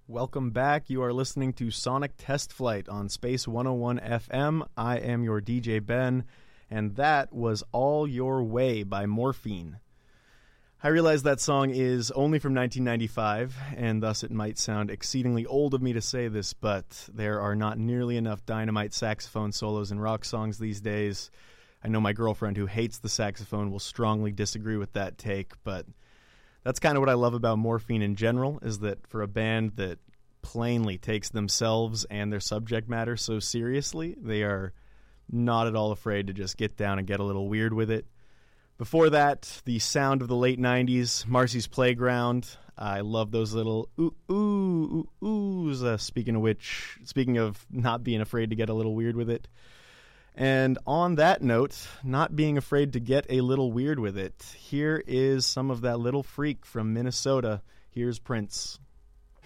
Welcome back. You are listening to Sonic Test Flight on Space 101 FM. I am your DJ Ben, and that was All Your Way by Morphine. I realize that song is only from 1995, and thus it might sound exceedingly old of me to say this, but there are not nearly enough dynamite saxophone solos in rock songs these days. I know my girlfriend, who hates the saxophone, will strongly disagree with that take, but that's kind of what I love about Morphine in general, is that for a band that plainly takes themselves and their subject matter so seriously, they are not at all afraid to just get down and get a little weird with it. Before that, the sound of the late 90s, Marcy's Playground. I love those little oohs. Speaking of not being afraid to get a little weird with it. And on that note, not being afraid to get a little weird with it, here is some of that little freak from Minnesota. Here's Prince.